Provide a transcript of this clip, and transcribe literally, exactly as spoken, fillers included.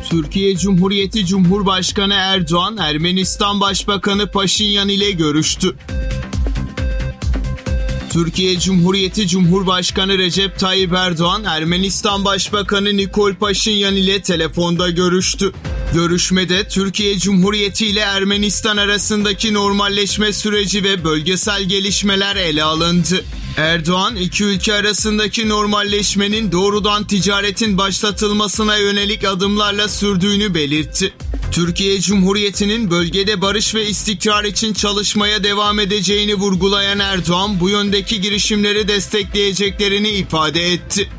Türkiye Cumhuriyeti Cumhurbaşkanı Erdoğan, Ermenistan Başbakanı Paşinyan ile görüştü. Türkiye Cumhuriyeti Cumhurbaşkanı Recep Tayyip Erdoğan, Ermenistan Başbakanı Nikol Paşinyan ile telefonda görüştü. Görüşmede Türkiye Cumhuriyeti ile Ermenistan arasındaki normalleşme süreci ve bölgesel gelişmeler ele alındı. Erdoğan, iki ülke arasındaki normalleşmenin doğrudan ticaretin başlatılmasına yönelik adımlarla sürdüğünü belirtti. Türkiye Cumhuriyeti'nin bölgede barış ve istikrar için çalışmaya devam edeceğini vurgulayan Erdoğan, bu yöndeki girişimleri destekleyeceklerini ifade etti.